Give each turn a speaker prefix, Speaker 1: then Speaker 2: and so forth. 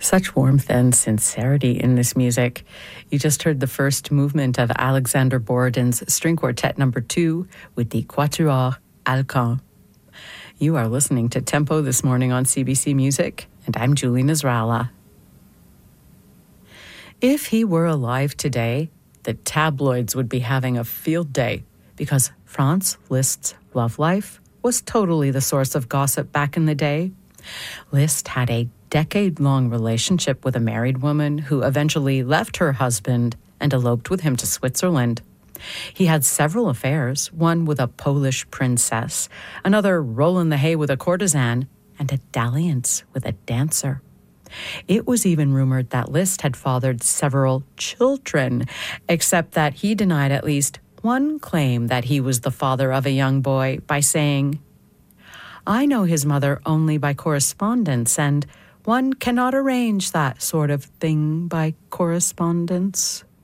Speaker 1: Such warmth and sincerity in this music. You just heard the first movement of Alexander Borodin's String Quartet No. 2 with the Quatuor Alcan. You are listening to Tempo this morning on CBC Music, and I'm Julie Nasrallah. If he were alive today, the tabloids would be having a field day because Franz Liszt's love life was totally the source of gossip back in the day. Liszt had a decade-long relationship with a married woman who eventually left her husband and eloped with him to Switzerland. He had several affairs, one with a Polish princess, another roll in the hay with a courtesan, and a dalliance with a dancer. It was even rumored that Liszt had fathered several children, except that he denied at least one claim that he was the father of a young boy by saying, "I know his mother only by correspondence, and one cannot arrange that sort of thing by correspondence."